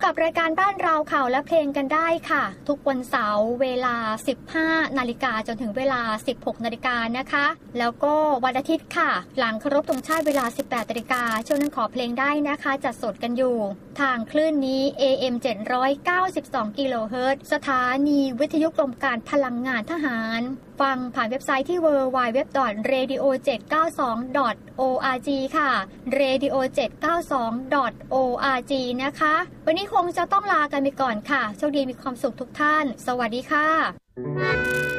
กับรายการบ้านเราข่าวและเพลงกันได้ค่ะทุกวันเสาร์เวลา 15 นาฬิกาจนถึงเวลา 16 นาฬิกานะคะแล้วก็วันอาทิตย์ค่ะหลังเคารพธงชาติเวลา 18 นาฬิกาช่วงนั้นขอเพลงได้นะคะจัดสดกันอยู่ทางคลื่นนี้ AM 792 กิโลเฮิรตซ์สถานีวิทยุกรมการพลังงานทหารฟังผ่านเว็บไซต์ที่ www.radio792.org ค่ะ radio792.org นะคะวันนี้คงจะต้องลากันไปก่อนค่ะโชคดีมีความสุขทุกท่านสวัสดีค่ะ